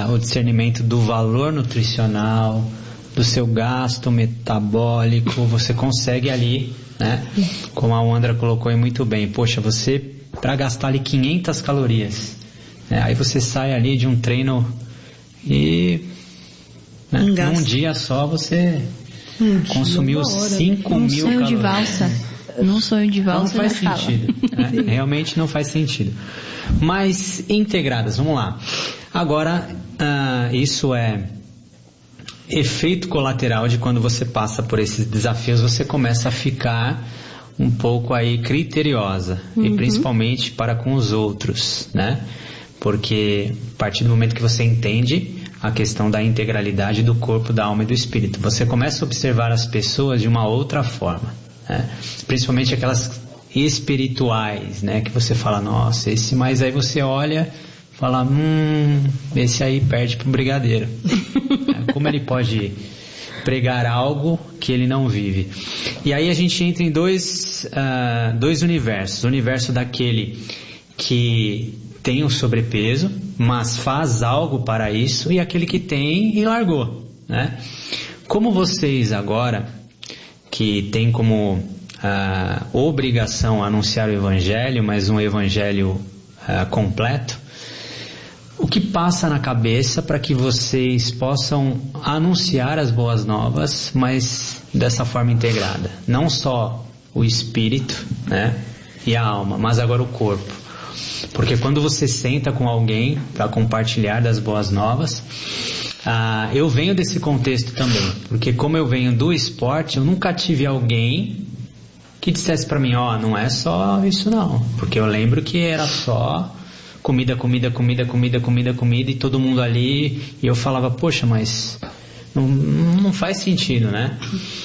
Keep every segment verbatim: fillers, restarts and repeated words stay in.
uh, o discernimento do valor nutricional, do seu gasto metabólico, você consegue ali, né? Como a Wandra colocou aí muito bem, poxa, você, para gastar ali quinhentas calorias, né? Aí você sai ali de um treino e, né, num dia só você um consumiu cinco mil calorias. Um sonho de valsa. Num sonho de valsa. Não faz sentido, né? Realmente não faz sentido. Mas integradas, vamos lá. Agora, uh, isso é efeito colateral de quando você passa por esses desafios, você começa a ficar um pouco aí criteriosa, uhum. E principalmente para com os outros, né? Porque a partir do momento que você entende a questão da integralidade do corpo, da alma e do espírito, você começa a observar as pessoas de uma outra forma, né? Principalmente aquelas espirituais, né? Que você fala, nossa, esse, mas aí você olha, fala, hum, esse aí perde pro brigadeiro. Como ele pode pregar algo que ele não vive? E aí a gente entra em dois, uh, dois universos. O universo daquele que tem o sobrepeso, mas faz algo para isso, e aquele que tem e largou, né? Como vocês agora, que tem como uh, obrigação anunciar o evangelho, mas um evangelho uh, completo, o que passa na cabeça para que vocês possam anunciar as boas novas, mas dessa forma integrada? Não só o espírito, né, e a alma, mas agora o corpo. Porque quando você senta com alguém para compartilhar das boas novas, ah, eu venho desse contexto também. Porque como eu venho do esporte, eu nunca tive alguém que dissesse para mim, ó, oh, não é só isso não. Porque eu lembro que era só comida, comida, comida, comida, comida, comida, e todo mundo ali, e eu falava, poxa, mas não, não faz sentido, né?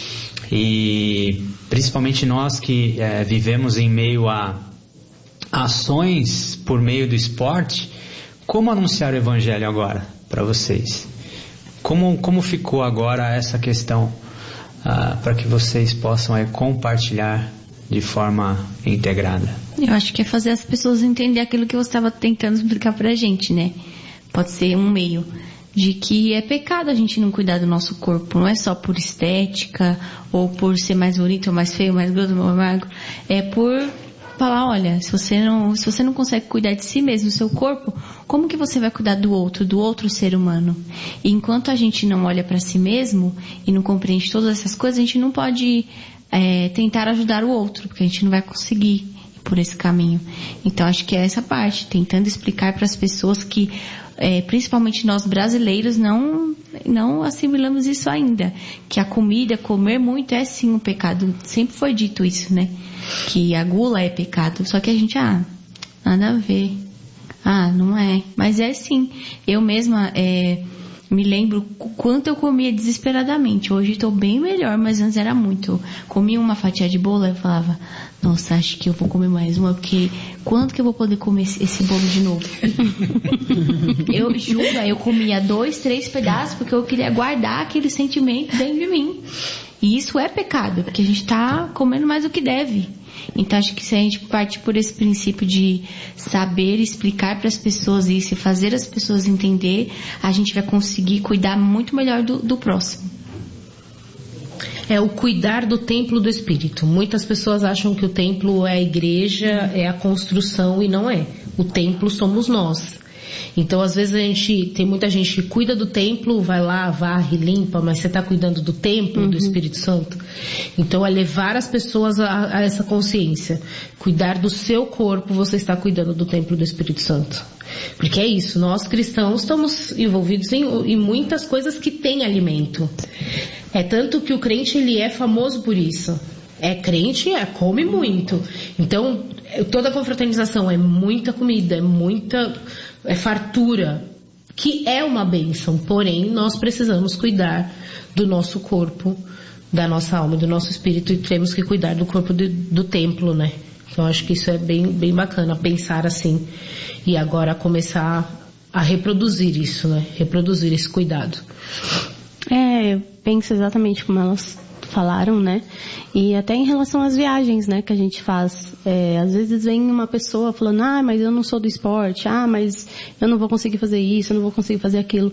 E principalmente nós que é, vivemos em meio a ações por meio do esporte, como anunciar o evangelho agora para vocês? Como, como ficou agora essa questão ah, para que vocês possam aí, compartilhar de forma integrada? Eu acho que é fazer as pessoas entender aquilo que você estava tentando explicar pra gente, né? Pode ser um meio de que é pecado a gente não cuidar do nosso corpo. Não é só por estética, ou por ser mais bonito, ou mais feio, mais gordo, ou mais magro. É por falar, olha, se você não, se você não consegue cuidar de si mesmo, do seu corpo, como que você vai cuidar do outro, do outro ser humano? E enquanto a gente não olha pra si mesmo e não compreende todas essas coisas, a gente não pode é, tentar ajudar o outro, porque a gente não vai conseguir por esse caminho. Então acho que é essa parte, tentando explicar para as pessoas que, é, principalmente nós brasileiros, não, não assimilamos isso ainda, que a comida, comer muito é sim um pecado. Sempre foi dito isso, né? Que a gula é pecado, só que a gente, ah, nada a ver, ah, não é, mas é sim. Eu mesma é, me lembro quanto eu comia desesperadamente. Hoje estou bem melhor, mas antes era muito. Eu comia uma fatia de bolo e eu falava, nossa, acho que eu vou comer mais uma, porque quando que eu vou poder comer esse, esse bolo de novo? Eu juro, eu comia dois, três pedaços, porque eu queria guardar aquele sentimento dentro de mim. E isso é pecado, porque a gente está comendo mais do que deve. Então acho que se a gente parte por esse princípio de saber explicar para as pessoas isso e fazer as pessoas entender, a gente vai conseguir cuidar muito melhor do, do próximo. É o cuidar do templo do espírito. Muitas pessoas acham que o templo é a igreja, é a construção, e não é. O templo somos nós. Então, às vezes a gente, tem muita gente que cuida do templo, vai lá, varre, limpa, mas você está cuidando do templo, uhum, do Espírito Santo? Então, é levar as pessoas a, a essa consciência. Cuidar do seu corpo, você está cuidando do templo do Espírito Santo. Porque é isso, nós cristãos estamos envolvidos em, em muitas coisas que têm alimento. É tanto que o crente, ele é famoso por isso. É crente, é, come muito. Então, toda a confraternização é muita comida, é muita, é fartura, que é uma bênção. Porém, nós precisamos cuidar do nosso corpo, da nossa alma, do nosso espírito, e temos que cuidar do corpo de, do templo, né? Então, acho que isso é bem, bem bacana, pensar assim. E agora começar a reproduzir isso, né? Reproduzir esse cuidado. É, eu penso exatamente como elas falaram, né? E até em relação às viagens, né, que a gente faz. É, às vezes vem uma pessoa falando, ah, mas eu não sou do esporte, ah, mas eu não vou conseguir fazer isso, eu não vou conseguir fazer aquilo.